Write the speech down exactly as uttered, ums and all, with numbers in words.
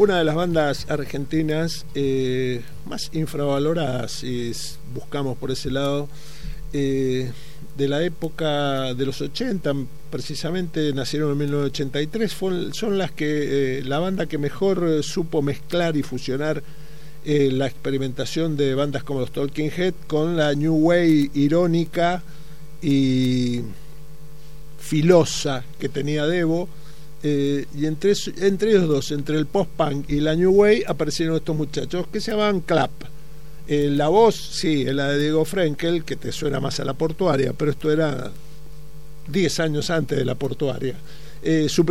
una de las bandas argentinas eh, más infravaloradas, si buscamos por ese lado, eh, de la época de los ochenta, precisamente nacieron en mil novecientos ochenta y tres, fue, son las que eh, la banda que mejor eh, supo mezclar y fusionar eh, la experimentación de bandas como los Talking Heads con la New Wave irónica y filosa que tenía Devo, eh, y entre, entre ellos dos, entre el post-punk y la New Wave, aparecieron estos muchachos que se llamaban Clap. Eh, la voz, sí, es la de Diego Frenkel, que te suena más a La Portuaria, pero esto era diez años antes de La Portuaria. Eh, su